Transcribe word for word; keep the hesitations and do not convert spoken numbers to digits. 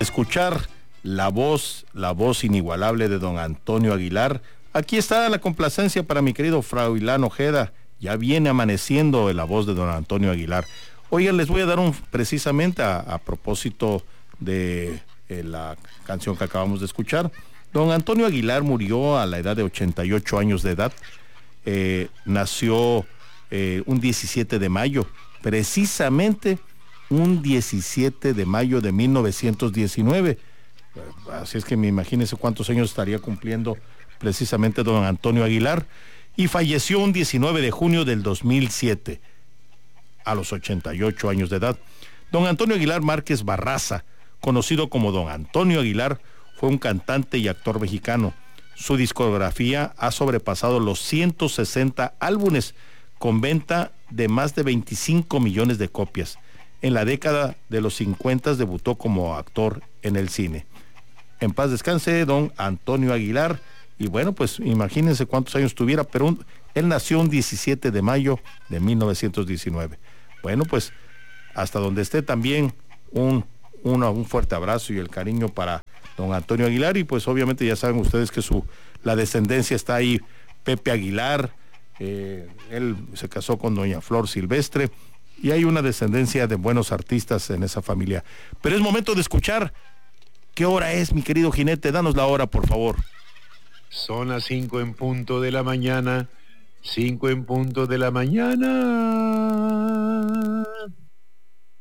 Escuchar la voz, la voz inigualable de don Antonio Aguilar. Aquí está la complacencia para mi querido Froilán Ojeda. Ya viene amaneciendo la voz de don Antonio Aguilar. Oigan, les voy a dar un, precisamente a, a propósito de eh, la canción que acabamos de escuchar. Don Antonio Aguilar murió a la edad de ochenta y ocho años de edad. Eh, nació eh, un diecisiete de mayo, precisamente un diecisiete de mayo de mil novecientos diecinueve. Así es que me imagínense cuántos años estaría cumpliendo precisamente don Antonio Aguilar. Y falleció un diecinueve de junio del dos mil siete, a los ochenta y ocho años de edad. Don Antonio Aguilar Márquez Barraza, conocido como don Antonio Aguilar, fue un cantante y actor mexicano. Su discografía ha sobrepasado los ciento sesenta álbumes, con venta de más de veinticinco millones de copias. En la década de los cincuenta debutó como actor en el cine. En paz descanse don Antonio Aguilar. Y bueno, pues imagínense cuántos años tuviera, pero un, él nació un diecisiete de mayo de mil novecientos diecinueve. Bueno, pues hasta donde esté también un, un, un fuerte abrazo y el cariño para don Antonio Aguilar. Y pues obviamente ya saben ustedes que su la descendencia está ahí. Pepe Aguilar, eh, él se casó con doña Flor Silvestre, y hay una descendencia de buenos artistas en esa familia. Pero es momento de escuchar. ¿Qué hora es, mi querido jinete? Danos la hora, por favor. Son las cinco en punto de la mañana, cinco en punto de la mañana.